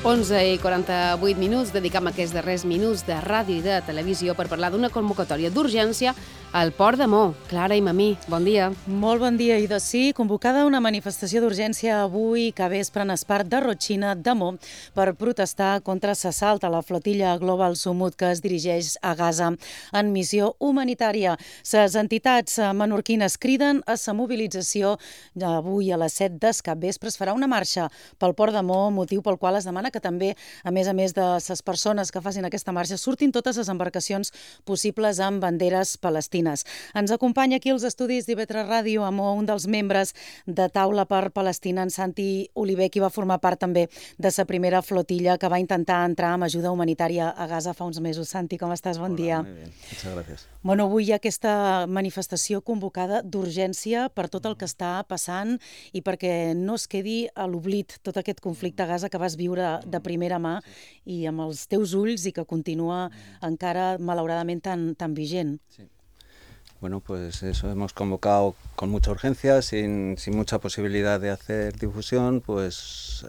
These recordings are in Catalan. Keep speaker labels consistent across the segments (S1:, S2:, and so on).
S1: 11:48, dedicam aquests darrers minuts de ràdio i de televisió per parlar d'una convocatòria d'urgència al Port de Mo. Clara i Mamí, bon dia.
S2: Molt bon dia, Ido. Sí, convocada una manifestació d'urgència avui que vespre en Espart de Rotxina de Mo per protestar contra l'assalt a la flotilla Global Sumud que es dirigeix a Gaza en missió humanitària. Les entitats menorquines criden a la mobilització. Avui a les 7 del capvespre es farà una marxa pel Port de Mo, motiu pel qual es demana que també, a més de les persones que facin aquesta marxa, surtin totes les embarcacions possibles amb banderes palestines. Ens acompanya aquí als estudis d'IV3 Ràdio a Mo un dels membres de Taula per Palestina, en Santi Oliver, qui va formar part també de la primera flotilla que va intentar entrar amb ajuda humanitària a Gaza fa uns mesos. Santi, com estàs? Bon dia.
S3: Muy bien, muchas gracias.
S2: Bueno, avui hi ha aquesta manifestació convocada d'urgència per tot el que està passant i perquè no es quedi a l'oblit tot aquest conflicte a Gaza que vas viure de primera mà i amb els teus ulls i que continua encara, malauradament, tan vigent.
S3: Sí. Bueno, pues eso, hemos convocado con mucha urgencia, sin mucha posibilidad de hacer difusión, pues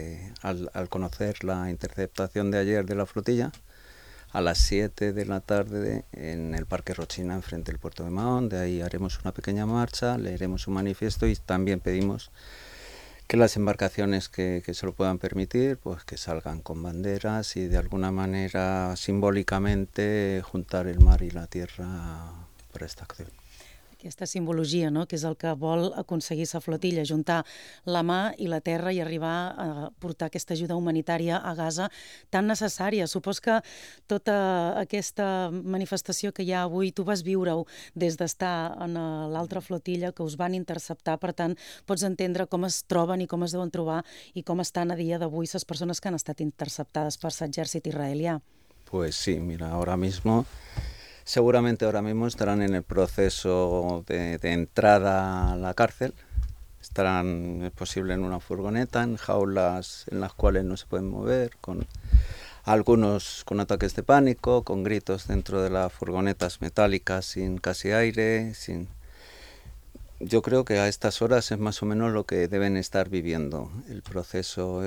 S3: al conocer la interceptación de ayer de la flotilla, a las 7 de la tarde en el Parque Rotxina, enfrente del puerto de Mahón. De ahí haremos una pequeña marcha, leeremos un manifiesto y también pedimos que las embarcaciones que se lo puedan permitir, pues que salgan con banderas y de alguna manera simbòlicamente juntar el mar y la tierra per esta acció.
S2: Aquesta simbologia, no?, que és el que vol aconseguir la flotilla, juntar la mà i la terra i arribar a portar aquesta ajuda humanitària a Gaza tan necessària. Supos que tota aquesta manifestació que hi ha avui, tu vas viure-ho des d'estar en l'altra flotilla que us van interceptar, per tant, pots entendre com es troben i com es deuen trobar i com estan a dia d'avui les persones que han estat interceptades per l'exèrcit israelià.
S3: Pues sí, mira, seguramente ahora mismo estarán en el proceso de entrada a la cárcel. Estarán, es posible, en una furgoneta, en jaulas en las cuales no se pueden mover, con algunos con ataques de pánico, con gritos dentro de las furgonetas metálicas sin casi aire, Yo creo que a estas horas es más o menos lo que deben estar viviendo el proceso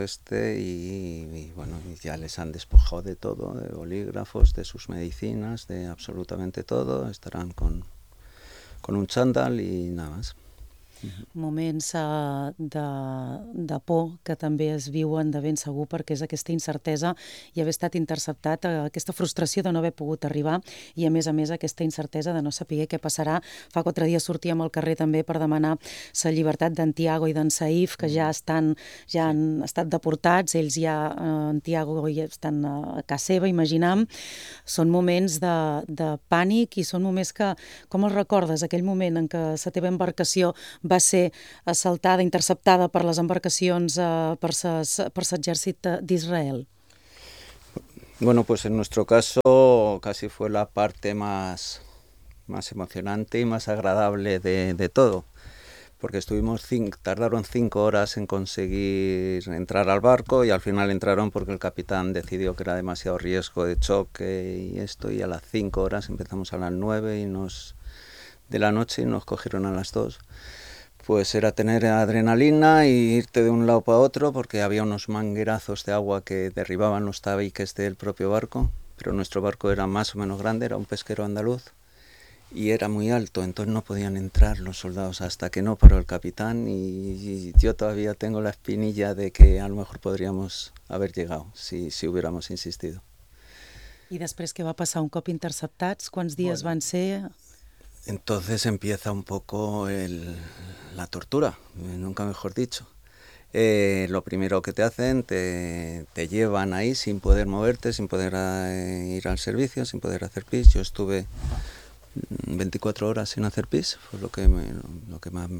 S3: y bueno, ya les han despojado de todo, de bolígrafos, de sus medicinas, de absolutamente todo. Estarán con un chándal y nada más.
S2: Moments de por que també es viuen de ben segur perquè és aquesta incertesa i haver estat interceptat, aquesta frustració de no haver pogut arribar i a més aquesta incertesa de no saber què passarà. Fa 4 dies sortíem al carrer també per demanar la llibertat d'en Tiago i d'en Saif, que ja han estat deportats, ells ja, en Tiago, ja estan a casa seva, imaginam. Són moments de pànic i són moments que, com els recordes, aquell moment en què la teva embarcació va ser assaltada, interceptada per les embarcacions per l'exèrcit d'Israel?
S3: Bueno, pues en nuestro caso casi fue la parte más emocionante y más agradable de todo, porque tardaron 5 horas en conseguir entrar al barco y al final entraron porque el capitán decidió que era demasiado riesgo de choque y a las 5 horas empezamos a las 9 de la noche y nos cogieron a las 2. Pues era tener adrenalina e irte de un lado para otro porque había unos manguerazos de agua que derribaban los tabiques del propio barco, pero nuestro barco era más o menos grande, era un pesquero andaluz y era muy alto, entonces no podían entrar los soldados hasta que no paró el capitán y yo todavía tengo la espinilla de que a lo mejor podríamos haber llegado si hubiéramos insistido.
S2: I després què va passar un cop interceptats? Quants dies van ser?
S3: Entonces empieza un poco la tortura, nunca mejor dicho. Lo primero que te hacen, te llevan ahí sin poder moverte, sin poder ir al servicio, sin poder hacer pis. Yo estuve 24 horas sin hacer pis, fue lo que más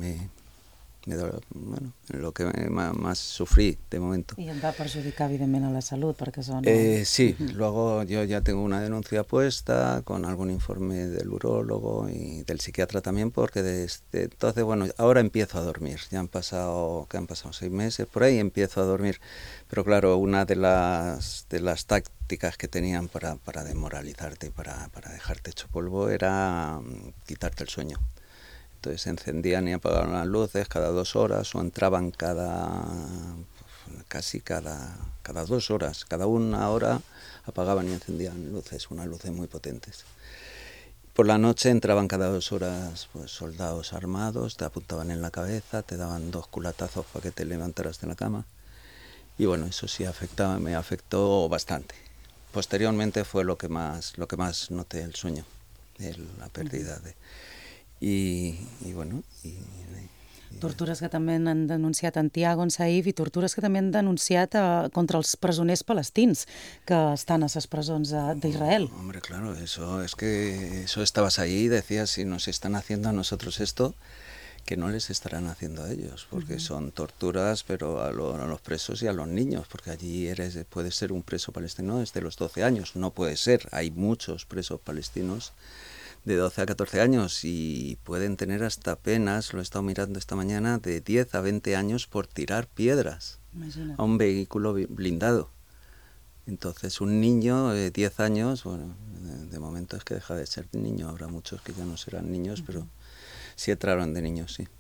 S3: lo que más sufrí de momento.
S2: I em va perjudicar, evidentment, a la salut, perquè són...
S3: Sí, luego yo ya tengo una denuncia puesta con algún informe del urólogo y del psiquiatra también, porque desde entonces, bueno, ahora empiezo a dormir. Ya han pasado 6 meses por ahí, empiezo a dormir. Pero claro, una de las tácticas que tenían para desmoralizarte y para dejarte hecho polvo era quitarte el sueño. Entonces encendían y apagaban las luces cada 2 horas o entraban casi cada cada 2 horas, cada 1 hora apagaban y encendían luces, unas luces muy potentes. Por la noche entraban cada 2 horas pues, soldados armados, te apuntaban en la cabeza, te daban 2 culatazos para que te levantaras de la cama. Y bueno, eso sí me afectó bastante. Posteriormente fue lo que más noté, el sueño, la pérdida de... Y bueno...
S2: Tortures que també han denunciat Santiago, en Saif, i tortures que també han denunciat contra els presoners palestins que estan a les presons d'Israel.
S3: Hombre, claro, eso es que eso estabas ahí y decías, si nos están haciendo a nosotros esto, que no les estarán haciendo a ellos, porque son torturas, pero a los presos y a los niños, porque allí puede ser un preso palestino desde los 12 años, no puede ser, hay muchos presos palestinos de 12 a 14 años y pueden tener hasta penas, lo he estado mirando esta mañana, de 10 a 20 años por tirar piedras a un vehículo blindado. Entonces un niño de 10 años, bueno, de momento es que deja de ser niño, habrá muchos que ya no serán niños, pero sí entraron de niños, sí.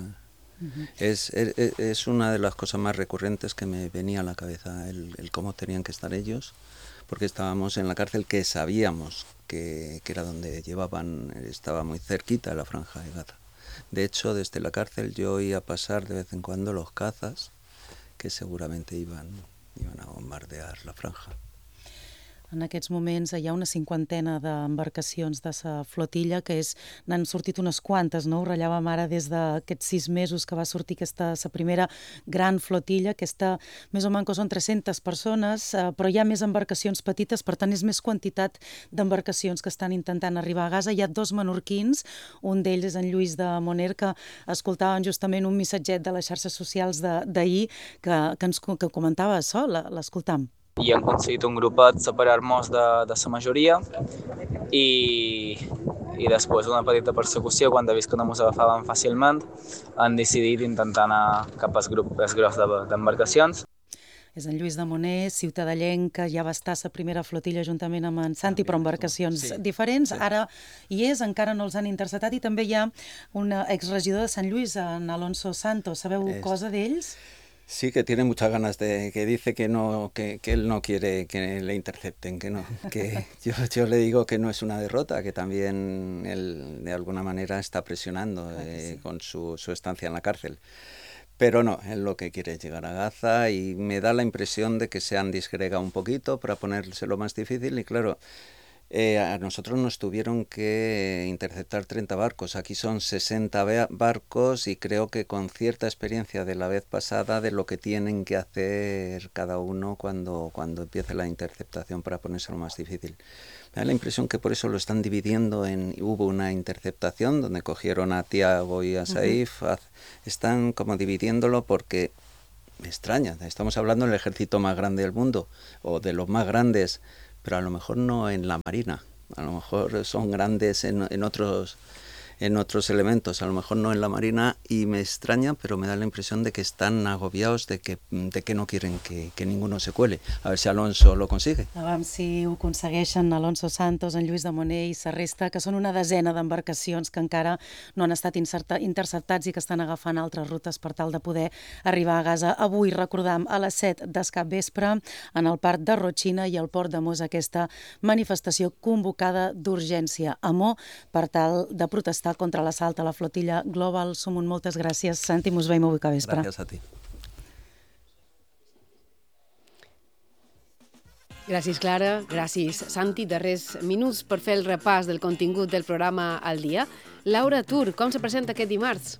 S3: Es una de las cosas más recurrentes que me venía a la cabeza, el cómo tenían que estar ellos, porque estábamos en la cárcel que sabíamos que era donde llevaban, estaba muy cerquita la franja de Gaza. De hecho, desde la cárcel yo oía pasar de vez en cuando los cazas que seguramente iban a bombardear la franja.
S2: En aquests moments hi ha una 50ena d'embarcacions de la flotilla, n'han sortit unes quantes, no? Ho rellàvem ara des d'aquests 6 mesos que va sortir la primera gran flotilla, més o menys són 300 persones, però hi ha més embarcacions petites, per tant és més quantitat d'embarcacions que estan intentant arribar a Gaza. Hi ha 2 menorquins, un d'ells és en Lluís de Moner, que escoltaven justament un missatget de les xarxes socials d'ahir que comentava això, l'escoltam.
S4: I hem aconseguit un grupet separar-nos de la majoria i després una petita persecució quan he vist que no ens agafaven fàcilment han decidit intentar anar cap al grup més gros d'embarcacions.
S2: És en Lluís de Moner, ciutadellenc, que ja va estar a la primera flotilla juntament amb en Santi, però embarcacions diferents. Ara hi és, encara no els han interceptat, i també hi ha un exregidor de Sant Lluís, en Alonso Santos. Sabeu cosa d'ells?
S3: Sí, que tiene muchas ganas que dice que él no quiere que le intercepten, que no, que yo le digo que no es una derrota, que también él de alguna manera está presionando con su estancia en la cárcel. Pero no, él lo que quiere es llegar a Gaza y me da la impresión de que se han disgregado un poquito para ponérselo más difícil y claro, a nosotros nos tuvieron que interceptar 30 barcos, aquí son 60 barcos y creo que con cierta experiencia de la vez pasada de lo que tienen que hacer cada uno cuando empiece la interceptación para ponérselo más difícil. Me da la impresión que por eso lo están dividiendo hubo una interceptación donde cogieron a Tiago y a Saif, están como dividiéndolo porque me extraña, estamos hablando del ejército más grande del mundo o de los más grandes, pero a lo mejor no en la marina, a lo mejor son grandes en otros elementos, a lo mejor no en la marina, y me extraña, pero me da la impresión de que están agobiados, de que no quieren que ninguno se cuele. A ver si Alonso lo consigue.
S2: A veure si ho aconsegueixen Alonso Santos, en Lluís de Moner i la resta, que són una desena d'embarcacions que encara no han estat interceptats i que estan agafant altres rutes per tal de poder arribar a Gaza. Avui, recordam, a les 7 del capvespre, en el parc de Rotxina i al port de Mos, aquesta manifestació convocada d'urgència a Mo per tal de protestar contra l'assalt a la flotilla Global Sumun. Moltes gràcies, Santi. Mos veiem avui capvespre.
S3: Gràcies a ti.
S1: Gràcies, Clara. Gràcies, Santi. Darrers minuts per fer el repàs del contingut del programa al dia. Laura Tur, com se presenta aquest dimarts?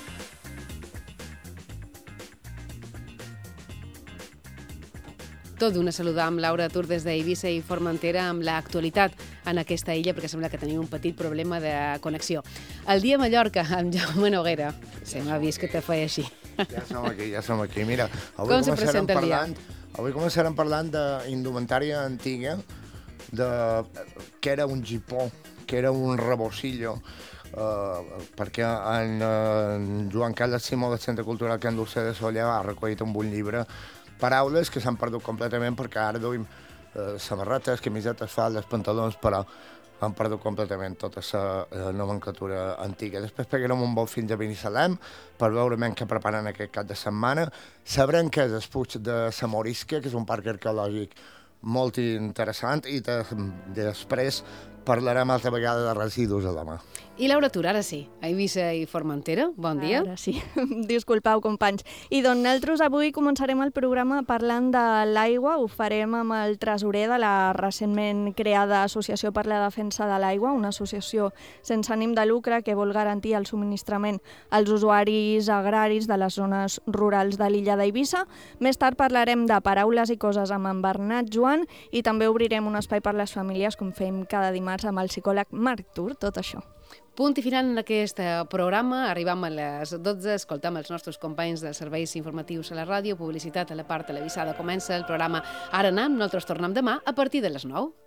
S1: Tot d'una saludar amb Laura Tur des d'Eivissa i Formentera amb l'actualitat en aquesta illa, perquè sembla que tenim un petit problema de connexió. El dia a Mallorca, amb Jaume Noguera. Se m'ha vist que te feia així.
S5: Ja som aquí. Mira,
S1: com se presenta el dia?
S5: Avui començarem parlant d'indumentària antiga, que era un gipó, que era un rebocillo, perquè en Joan Carles Simó de Centre Cultural Can Dulce de Solla ha recollit en un llibre paraules que s'han perdut completament perquè ara duim samarretes, camisetes, faldes, pantalons, però han perdut completament tota la nomenclatura antiga. Després pegarem un vol fins a Binissalem per veure què preparen aquest cap de setmana. Sabrem què és el Puig de la Morisca, que és un parc arqueològic molt interessant, i després parlarem altra vegada de residus a la mà.
S1: I Laura Tur, ara sí, a Eivissa i Formentera, bon dia.
S6: Ara sí, disculpeu, companys. I doncs nosaltres avui començarem el programa parlant de l'aigua. Ho farem amb el tresorer de la recentment creada Associació per la Defensa de l'Aigua, una associació sense ànim de lucre que vol garantir el subministrament als usuaris agraris de les zones rurals de l'illa d'Eivissa. Més tard parlarem de paraules i coses amb en Bernat Joan i també obrirem un espai per les famílies, com fem cada dimarts amb el psicòleg Marc Tur, tot això.
S1: Punt i final en aquest programa. Arribam a les 12, escoltam els nostres companys dels serveis informatius a la ràdio, publicitat a la part televisada. Comença el programa Ara Anem, nosaltres tornem demà a partir de les 9.